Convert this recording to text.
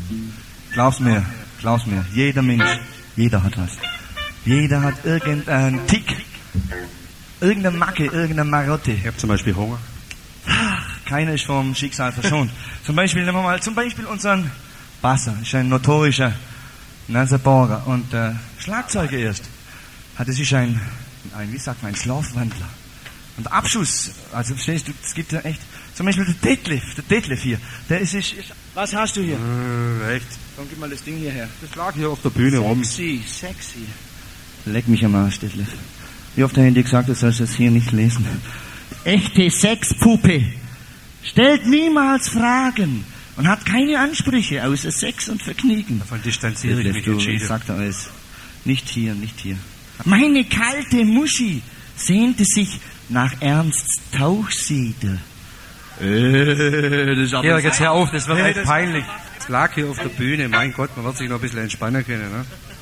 Glaub's mir. Jeder Mensch, jeder hat was. Jeder hat irgendeinen Tick, irgendeine Macke, irgendeine Marotte. Ich habe zum Beispiel Hunger. Keiner ist vom Schicksal verschont. Zum Beispiel, nehmen wir mal, unseren Basser, ist ein notorischer Nasenbohrer und Schlagzeuger erst. Das ist ein Schlafwandler. Und Abschuss, also verstehst du, es gibt ja echt, zum Beispiel der Detlef hier, der ist, was hast du hier? Echt? Komm, gib mal das Ding hierher. Das lag hier auf der Bühne rum. Sexy. Leck mich am Arsch, Detlef. Wie oft hat er dir gesagt, du sollst das hier nicht lesen? Echte Sexpuppe. Stellt niemals Fragen und hat keine Ansprüche außer Sex und Vergnügen. Davon distanziere ich mich entschieden. Sagt er alles. Nicht hier. Meine kalte Muschi sehnte sich nach Ernsts Tauchsieder. Ja, jetzt hör auf, das wird echt peinlich. Es lag hier auf der Bühne, mein Gott, man wird sich noch ein bisschen entspannen können, ne?